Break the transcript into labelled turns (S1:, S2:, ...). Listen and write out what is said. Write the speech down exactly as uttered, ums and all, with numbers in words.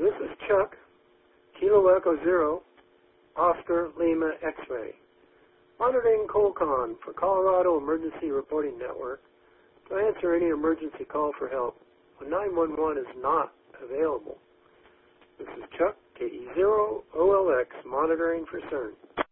S1: This is Chuck, Kilo Echo Zero, Oscar Lima X-Ray, monitoring Colcon for Colorado Emergency Reporting Network to answer any emergency call for help when nine one one is not available. This is Chuck, K E zero O L X, monitoring for CERN.